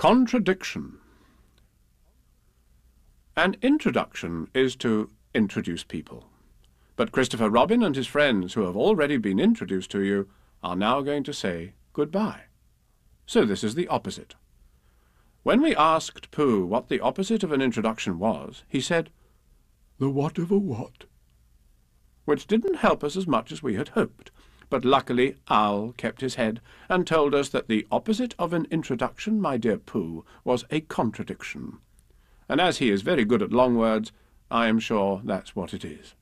Contradiction. An introduction is to introduce people. But Christopher Robin and his friends, who have already been introduced to you, are now going to say goodbye. So this is the opposite. When we asked Pooh what the opposite of an introduction was, he said, "The what of a what?" Which didn't help us as much as we had hoped. But luckily Owl kept his head and told us that the opposite of an introduction, my dear Pooh, was a contradiction. And as he is very good at long words, I am sure that's what it is.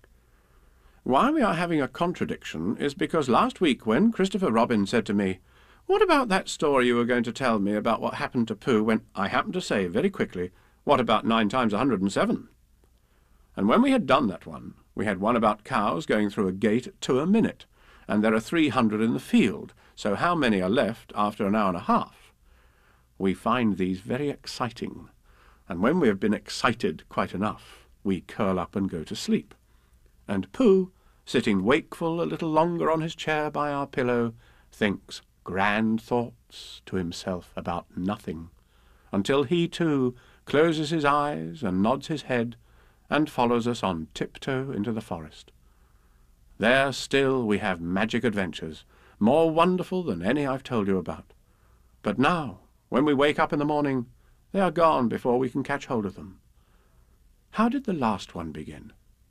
Why we are having a contradiction is because last week when Christopher Robin said to me, "What about that story you were going to tell me about what happened to Pooh when," I happened to say very quickly, "What about 9 times 107? And when we had done that one, we had one about cows going through a gate at 2 a minute, and there are 300 in the field, so how many are left after an hour and a half? We find these very exciting, and when we have been excited quite enough, we curl up and go to sleep. And Pooh, sitting wakeful a little longer on his chair by our pillow, thinks grand thoughts to himself about nothing, until he too closes his eyes and nods his head and follows us on tiptoe into the forest. There still we have magic adventures, more wonderful than any I've told you about. But now, when we wake up in the morning, they are gone before we can catch hold of them. How did the last one begin?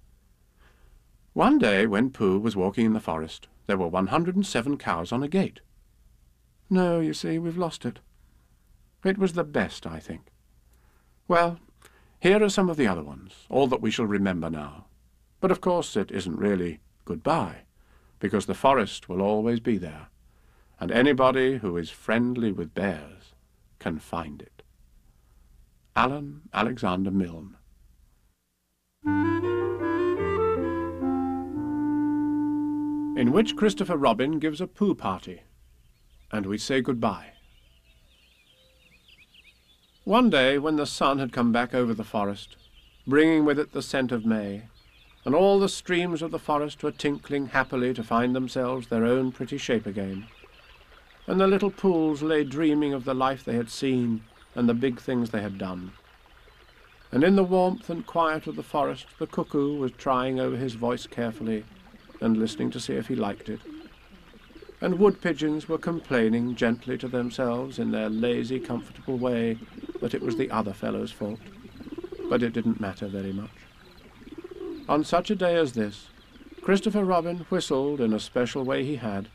One day when Pooh was walking in the forest, there were 107 cows on a gate. No, you see, we've lost it. It was the best, I think. Well, here are some of the other ones, all that we shall remember now. But of course it isn't really goodbye, because the forest will always be there, and anybody who is friendly with bears can find it. Alan Alexander Milne. In which Christopher Robin gives a Pooh party, and we say goodbye. One day, when the sun had come back over the forest, bringing with it the scent of May, and all the streams of the forest were tinkling happily to find themselves their own pretty shape again, and the little pools lay dreaming of the life they had seen and the big things they had done, and in the warmth and quiet of the forest the cuckoo was trying over his voice carefully and listening to see if he liked it, and wood-pigeons were complaining gently to themselves in their lazy, comfortable way that it was the other fellow's fault, but it didn't matter very much. On such a day as this, Christopher Robin whistled in a special way he had.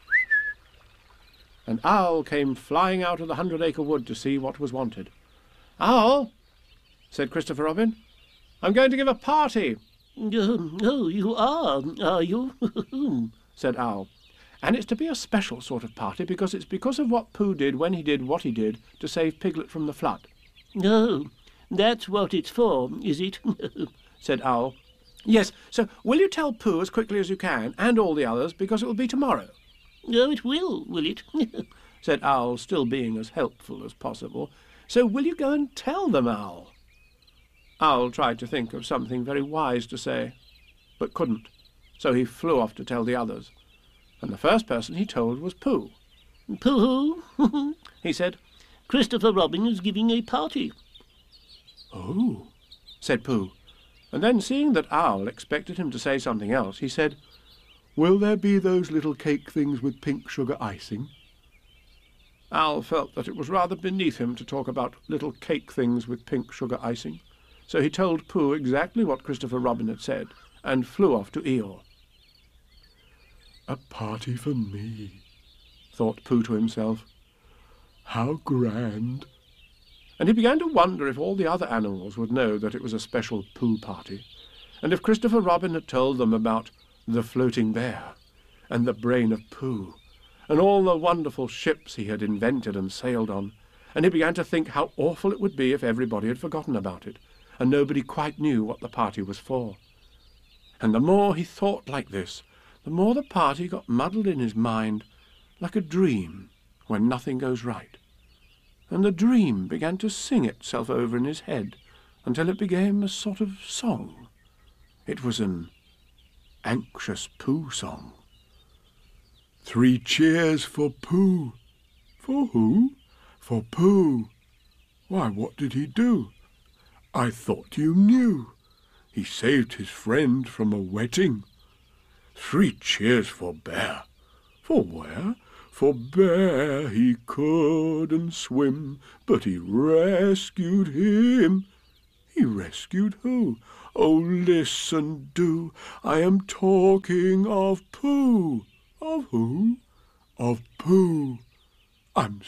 An owl came flying out of the 100-acre wood to see what was wanted. "Owl," said Christopher Robin, "I'm going to give a party." "Oh, you are you?" said Owl. "And it's to be a special sort of party because it's because of what Pooh did when he did what he did to save Piglet from the flood." "Oh, that's what it's for, is it?" said Owl. "Yes, so will you tell Pooh as quickly as you can, and all the others, because it will be tomorrow?" "Oh, it will it?" said Owl, still being as helpful as possible. "So will you go and tell them, Owl?" Owl tried to think of something very wise to say, but couldn't, so he flew off to tell the others. And the first person he told was Pooh. "Pooh," he said, "Christopher Robin is giving a party." "Oh," said Pooh, and then seeing that Owl expected him to say something else, he said, "Will there be those little cake things with pink sugar icing?" Owl felt that it was rather beneath him to talk about little cake things with pink sugar icing, so he told Pooh exactly what Christopher Robin had said, and flew off to Eeyore. "A party for me," thought Pooh to himself. "How grand!" And he began to wonder if all the other animals would know that it was a special Pooh party, and if Christopher Robin had told them about the floating bear, and the brain of Pooh, and all the wonderful ships he had invented and sailed on, and he began to think how awful it would be if everybody had forgotten about it, and nobody quite knew what the party was for. And the more he thought like this, the more the party got muddled in his mind, like a dream when nothing goes right. And the dream began to sing itself over in his head until it became a sort of song. It was an anxious Pooh song. 3 cheers for Pooh. For who? For Pooh. Why, what did he do? I thought you knew. He saved his friend from a wetting. 3 cheers for Bear. For where? For Bear he couldn't swim, but he rescued him. He rescued who? Oh, listen, do. I am talking of Pooh. Of who? Of Pooh. I'm